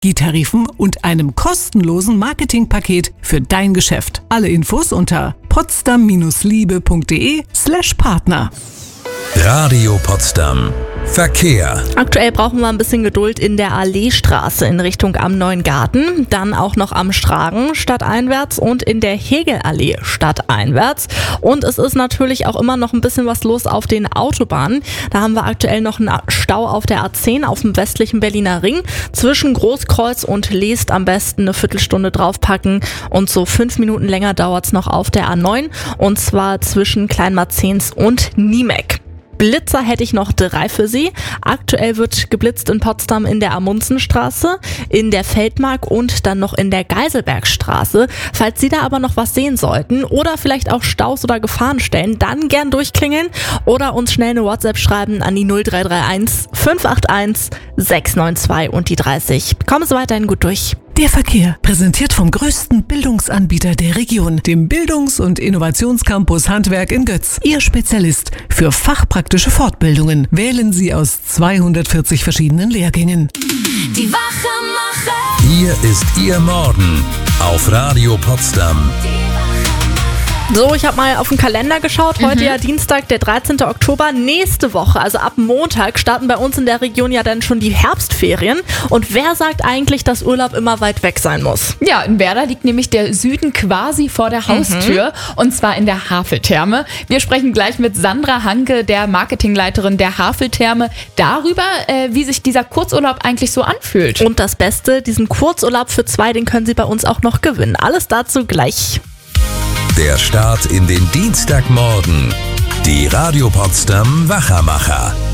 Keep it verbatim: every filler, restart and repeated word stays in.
Energietarifen und einem kostenlosen Marketingpaket für dein Geschäft. Alle Infos unter potsdam-liebe.de slash Partner. Radio Potsdam. Verkehr. Aktuell brauchen wir ein bisschen Geduld in der Alleestraße in Richtung Am Neuen Garten, dann auch noch am Stragen stadteinwärts und in der Hegelallee stadteinwärts. Und es ist natürlich auch immer noch ein bisschen was los auf den Autobahnen. Da haben wir aktuell noch einen Stau auf der A zehn auf dem westlichen Berliner Ring. Zwischen Großkreuz und Leest am besten eine Viertelstunde draufpacken und so fünf Minuten länger dauert es noch auf der A neun und zwar zwischen Kleinmarzens und Niemek. Blitzer hätte ich noch drei für Sie. Aktuell wird geblitzt in Potsdam in der Amundsenstraße, in der Feldmark und dann noch in der Geiselbergstraße. Falls Sie da aber noch was sehen sollten oder vielleicht auch Staus oder Gefahrenstellen, dann gern durchklingeln oder uns schnell eine WhatsApp schreiben an die null drei drei eins fünf acht eins sechs neun zwei und die dreißig. Kommen Sie weiterhin gut durch. Der Verkehr, präsentiert vom größten Bildungsanbieter der Region, dem Bildungs- und Innovationscampus Handwerk in Götz. Ihr Spezialist für fachpraktische Fortbildungen. Wählen Sie aus zweihundertvierzig verschiedenen Lehrgängen. Die Wachmacher. Hier ist Ihr Morgen auf Radio Potsdam. So, ich habe mal auf den Kalender geschaut. Heute mhm. ja Dienstag, der dreizehnten Oktober. Nächste Woche, also ab Montag, starten bei uns in der Region ja dann schon die Herbstferien. Und wer sagt eigentlich, dass Urlaub immer weit weg sein muss? Ja, in Werder liegt nämlich der Süden quasi vor der Haustür. Mhm. Und zwar in der Haveltherme. Wir sprechen gleich mit Sandra Hanke, der Marketingleiterin der Haveltherme, darüber, äh, wie sich dieser Kurzurlaub eigentlich so anfühlt. Und das Beste, diesen Kurzurlaub für zwei, den können Sie bei uns auch noch gewinnen. Alles dazu gleich. Der Start in den Dienstagmorgen. Die Radio Potsdam Wachermacher.